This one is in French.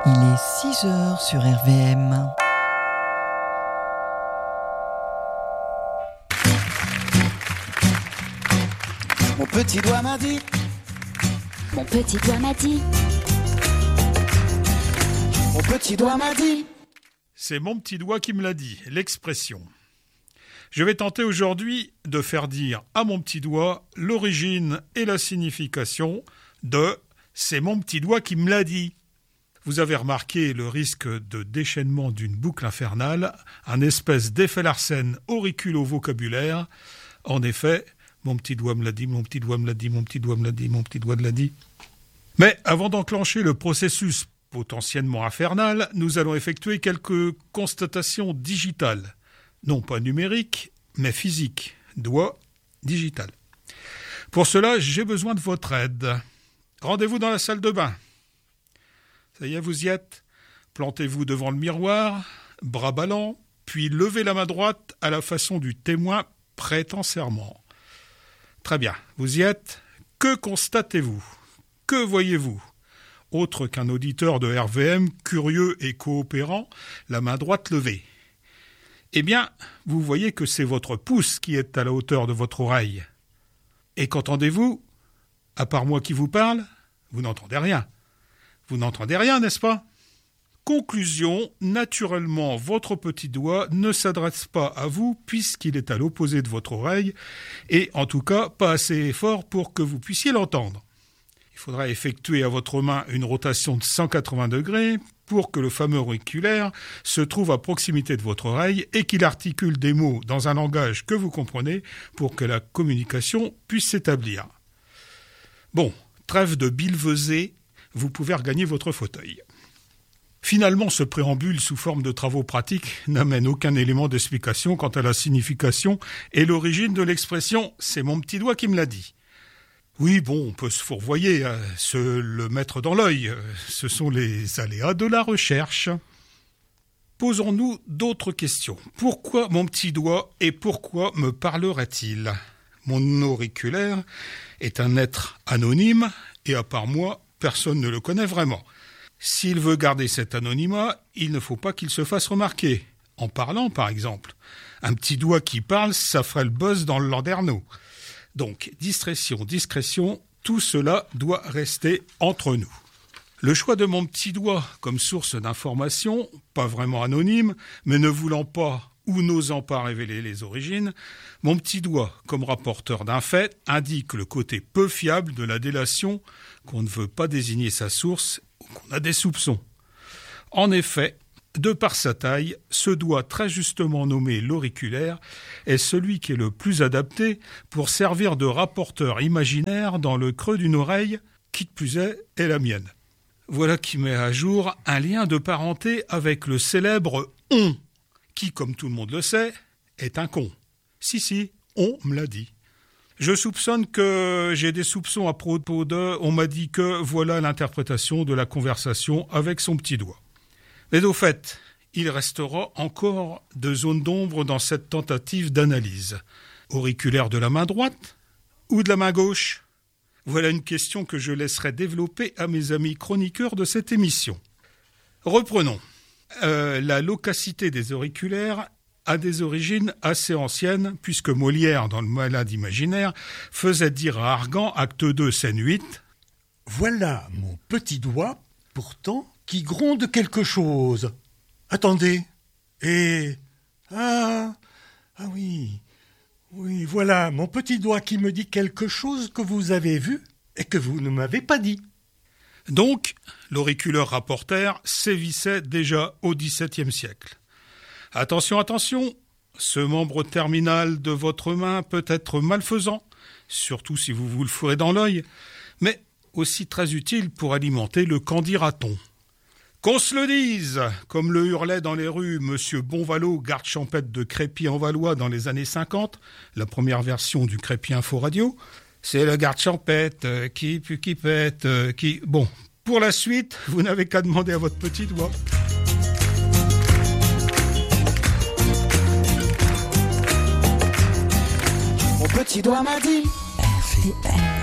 Il est 6 heures sur RVM. Mon petit doigt m'a dit. Mon petit doigt m'a dit. Mon petit doigt m'a dit. C'est mon petit doigt qui me l'a dit, l'expression. Je vais tenter aujourd'hui de faire dire à mon petit doigt l'origine et la signification de « c'est mon petit doigt qui me l'a dit ». Vous avez remarqué le risque de déchaînement d'une boucle infernale, un espèce d'effet Larsen auriculo-vocabulaire. En effet, mon petit doigt me l'a dit, mon petit doigt me l'a dit, mon petit doigt me l'a dit, mon petit doigt me l'a dit. Mais avant d'enclencher le processus potentiellement infernal, nous allons effectuer quelques constatations digitales. Non pas numériques, mais physiques. Doigt digital. Pour cela, j'ai besoin de votre aide. Rendez-vous dans la salle de bain. Ça y est, vous y êtes. Plantez-vous devant le miroir, bras ballants, puis levez la main droite à la façon du témoin prêtant serment. Très bien, vous y êtes. Que constatez-vous ? Que voyez-vous ? Autre qu'un auditeur de RVM, curieux et coopérant, la main droite levée. Eh bien, vous voyez que c'est votre pouce qui est à la hauteur de votre oreille. Et qu'entendez-vous ? À part moi qui vous parle, vous n'entendez rien. Vous n'entendez rien, n'est-ce pas ? Conclusion, naturellement, votre petit doigt ne s'adresse pas à vous puisqu'il est à l'opposé de votre oreille et, en tout cas, pas assez fort pour que vous puissiez l'entendre. Il faudra effectuer à votre main une rotation de 180 degrés pour que le fameux auriculaire se trouve à proximité de votre oreille et qu'il articule des mots dans un langage que vous comprenez pour que la communication puisse s'établir. Bon, trêve de billevesée, vous pouvez regagner votre fauteuil. Finalement, ce préambule sous forme de travaux pratiques n'amène aucun élément d'explication quant à la signification et l'origine de l'expression « c'est mon petit doigt qui me l'a dit ». Oui, bon, on peut se fourvoyer, se le mettre dans l'œil. Ce sont les aléas de la recherche. Posons-nous d'autres questions. Pourquoi mon petit doigt et pourquoi me parlerait-il ? Mon auriculaire est un être anonyme et à part moi, personne ne le connaît vraiment. S'il veut garder cet anonymat, il ne faut pas qu'il se fasse remarquer. En parlant, par exemple. Un petit doigt qui parle, ça ferait le buzz dans le landerneau. Donc, discrétion, tout cela doit rester entre nous. Le choix de mon petit doigt comme source d'information, pas vraiment anonyme, mais ne voulant pas ou n'osant pas révéler les origines, mon petit doigt, comme rapporteur d'un fait, indique le côté peu fiable de la délation, qu'on ne veut pas désigner sa source ou qu'on a des soupçons. En effet, de par sa taille, ce doigt très justement nommé l'auriculaire est celui qui est le plus adapté pour servir de rapporteur imaginaire dans le creux d'une oreille, qui de plus est la mienne. Voilà qui met à jour un lien de parenté avec le célèbre « on », qui, comme tout le monde le sait, est un con. Si, on me l'a dit. Je soupçonne que j'ai des soupçons à propos de « on m'a dit que » voilà l'interprétation de la conversation avec son petit doigt. Mais au fait, il restera encore deux zones d'ombre dans cette tentative d'analyse. Auriculaire de la main droite ou de la main gauche ? Voilà une question que je laisserai développer à mes amis chroniqueurs de cette émission. Reprenons. La loquacité des auriculaires a des origines assez anciennes, puisque Molière, dans Le Malade imaginaire, faisait dire à Argan, acte 2, scène 8, « Voilà mon petit doigt, pourtant, qui gronde quelque chose. Attendez. Et... Ah oui, voilà mon petit doigt qui me dit quelque chose que vous avez vu et que vous ne m'avez pas dit. » Donc, l'auriculaire rapporteur sévissait déjà au XVIIe siècle. Attention, ce membre terminal de votre main peut être malfaisant, surtout si vous vous le fourrez dans l'œil, mais aussi très utile pour alimenter le qu'en dira-t-on. Qu'on se le dise, comme le hurlait dans les rues Monsieur Bonvallot, garde champêtre de Crépy-en-Valois dans les années 50, la première version du Crépy Info Radio, c'est le garde champêtre qui pète, qui... Bon, pour la suite, vous n'avez qu'à demander à votre petit doigt. Mon petit doigt m'a dit. RVM.